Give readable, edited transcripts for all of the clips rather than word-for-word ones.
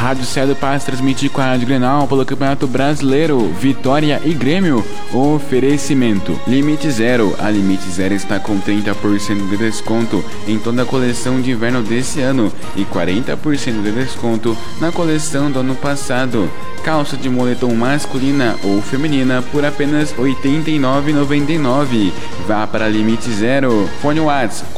Rádio Cedo para transmitir com a Rádio Grenal pelo Campeonato Brasileiro, Vitória e Grêmio. Oferecimento Limite Zero. A Limite Zero está com 30% de desconto em toda a coleção de inverno desse ano e 40% de desconto na coleção do ano passado. Calça de moletom masculina ou feminina por apenas R$ 89,99. Vá para Limite Zero. Fone WhatsApp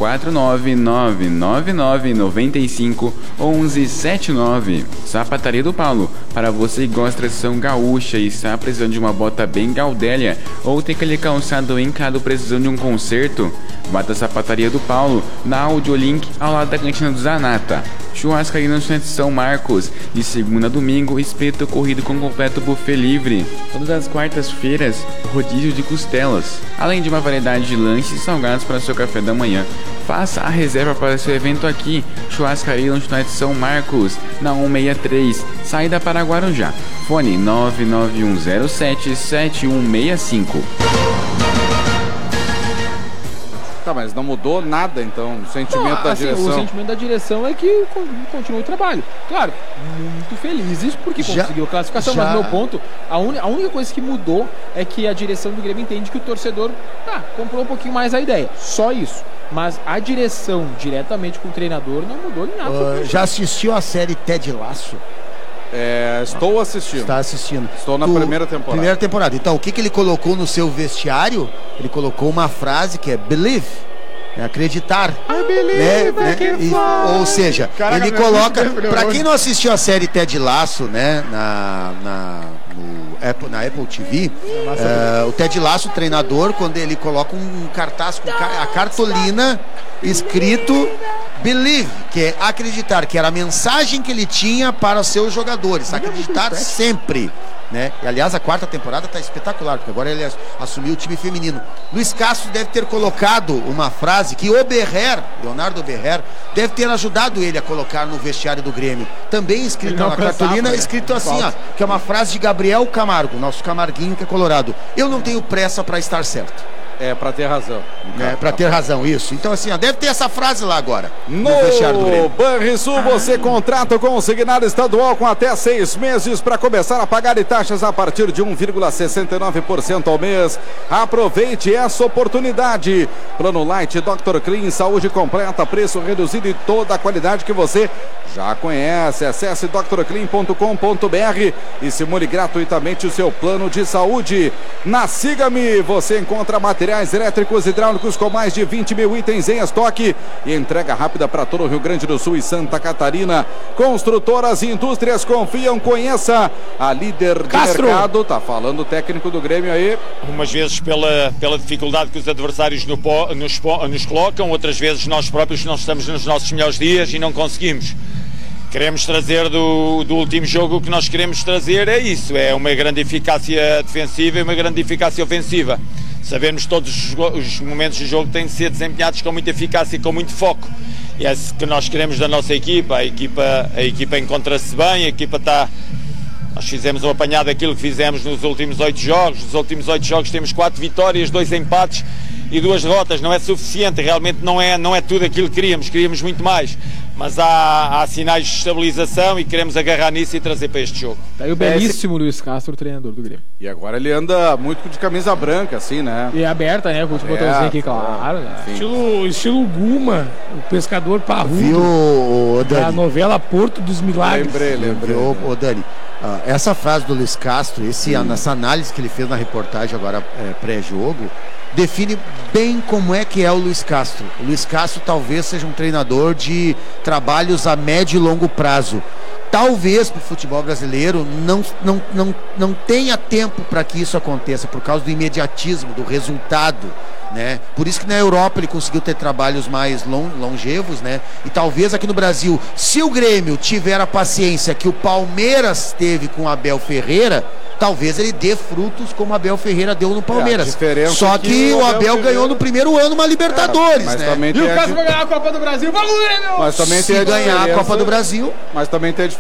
499951179. Sapataria do Paulo. Para você que gosta de tradição gaúcha e está precisando de uma bota bem gaudélia ou tem aquele calçado encado precisando de um concerto, vá da Sapataria do Paulo na Audiolink ao lado da cantina do Zanata. Churrascaria no Centro São Marcos, de segunda a domingo, espeto corrido com completo buffet livre. Todas as quartas-feiras, rodízio de costelas, além de uma variedade de lanches e salgados para seu café da manhã. Faça a reserva para seu evento aqui, Churrascaria no São Marcos, na 163, saída para Guarujá. Fone 991077165. Tá, mas não mudou nada, então, o sentimento da direção. O sentimento da direção é que continua o trabalho. Claro, muito felizes porque conseguiu a classificação, mas meu ponto, a única coisa que mudou é que a direção do Grêmio entende que o torcedor comprou um pouquinho mais a ideia. Só isso. Mas a direção, diretamente com o treinador, não mudou em nada. Já assistiu a série Ted Lasso? Estou assistindo. Está assistindo. Estou na primeira temporada. Primeira temporada. Então, o que ele colocou no seu vestiário? Ele colocou uma frase que é believe. É acreditar. Ou seja, caraca, ele coloca. Pra quem não assistiu a série Ted Lasso, né? Na Apple TV, o Ted Lasso, o treinador, quando ele coloca um cartaz com a cartolina escrito believe, que é acreditar, que era a mensagem que ele tinha para os seus jogadores, acreditar sempre, né? E aliás, a quarta temporada está espetacular, porque agora ele assumiu o time feminino. Luiz Castro deve ter colocado uma frase que o Leonardo Berrer, deve ter ajudado ele a colocar no vestiário do Grêmio, também escrito na cartolina, escrito assim, que é uma frase de Gabriel Camargo, nosso Camarguinho, que é colorado: eu não tenho pressa para estar certo. Pra ter razão. Pra ter razão, isso. Então assim, deve ter essa frase lá agora. No Banrisul, você contrata com o consignado estadual com até 6 meses para começar a pagar taxas a partir de 1,69% ao mês. Aproveite essa oportunidade. Plano Light Dr. Clean, saúde completa, preço reduzido e toda a qualidade que você já conhece. Acesse drclean.com.br e simule gratuitamente o seu plano de saúde. Na Siga-me, você encontra materiais elétricos e hidráulicos com mais de 20 mil itens em estoque e entrega rápida para todo o Rio Grande do Sul e Santa Catarina. Construtoras e indústrias confiam, conheça a líder de mercado. Tá falando o técnico do Grêmio aí. Umas vezes pela dificuldade que os adversários nos colocam, outras vezes nós próprios não estamos nos nossos melhores dias e não conseguimos. Queremos trazer do último jogo, o que nós queremos trazer é isso, é uma grande eficácia defensiva e uma grande eficácia ofensiva. Sabemos que todos os momentos do jogo têm de ser desempenhados com muita eficácia e com muito foco. E é isso que nós queremos da nossa equipa. A equipa encontra-se bem, a equipa está... Nós fizemos um apanhado daquilo que fizemos nos últimos 8 jogos. Nos últimos 8 jogos temos 4 vitórias, 2 empates e 2 derrotas. Não é suficiente, realmente não é tudo aquilo que queríamos muito mais. Mas há sinais de estabilização e queremos agarrar nisso e trazer para este jogo. Tá aí o belíssimo Luiz Castro, treinador do Grêmio. E agora ele anda muito de camisa branca, assim, né? E aberta, né? Com o botãozinho aqui, claro. Né? Estilo Guma, o pescador parrudo. Viu, Dani? Da novela Porto dos Milagres. Lembrei. Ô, Dani, essa frase do Luiz Castro, essa análise que ele fez na reportagem agora pré-jogo, define bem como é que é o Luiz Castro. O Luiz Castro talvez seja um treinador de trabalhos a médio e longo prazo. Talvez para o futebol brasileiro não tenha tempo para que isso aconteça, por causa do imediatismo, do resultado, né? Por isso que na Europa ele conseguiu ter trabalhos mais longevos, né? E talvez aqui no Brasil, se o Grêmio tiver a paciência que o Palmeiras teve com o Abel Ferreira, talvez ele dê frutos como o Abel Ferreira deu no Palmeiras. Só que o Abel ganhou no primeiro ano uma Libertadores, né? E o Cássio vai ganhar a Copa do Brasil. Vamos, Grêmio! Mas também se ganhar a Copa do Brasil. Mas também tem a